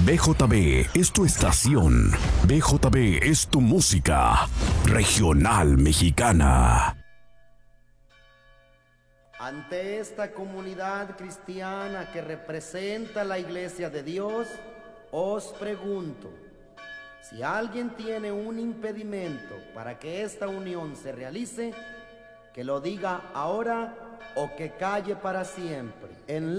BJB es tu estación. BJB es tu música regional mexicana. Ante esta comunidad cristiana que representa la Iglesia de Dios, os pregunto, si alguien tiene un impedimento para que esta unión se realice, que lo diga ahora o que calle para siempre. En